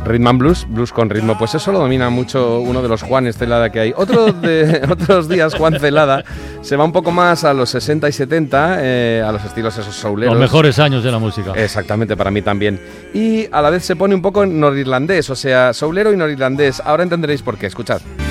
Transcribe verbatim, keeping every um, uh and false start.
Rhythm and Blues, blues con ritmo, pues eso lo domina mucho uno de los Juanes Celada que hay. Otro de, otros días, Juan Celada, se va un poco más a los sesenta y setenta, eh, a los estilos esos souleros. Los mejores años de la música. Exactamente, para mí también. Y a la vez se pone un poco norirlandés, o sea, soulero y norirlandés. Ahora entenderéis por qué, escuchad.